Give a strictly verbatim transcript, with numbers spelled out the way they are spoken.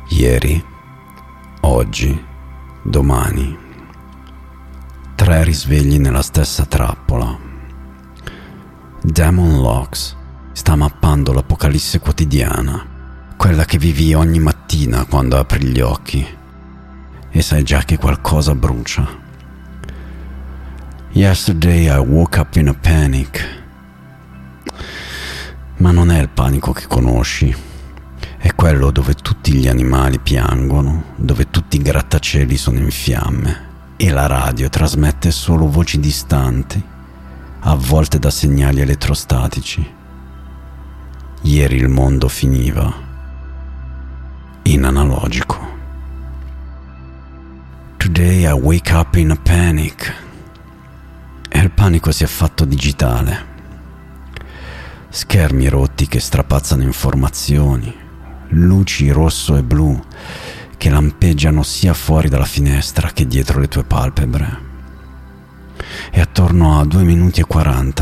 Ieri, oggi, domani. Tre risvegli nella stessa trappola. Damon Locks sta mappando l'apocalisse quotidiana, quella che vivi ogni mattina quando apri gli occhi e sai già che qualcosa brucia. Yesterday I woke up in a panic. Ma non è il panico che conosci. È quello dove tutti gli animali piangono, dove tutti i grattacieli sono in fiamme e la radio trasmette solo voci distanti, avvolte da segnali elettrostatici. Ieri il mondo finiva in analogico. Today I wake up in a panic. E il panico si è fatto digitale. Schermi rotti che strapazzano informazioni, luci rosso e blu che lampeggiano sia fuori dalla finestra che dietro le tue palpebre. E attorno a due minuti e quaranta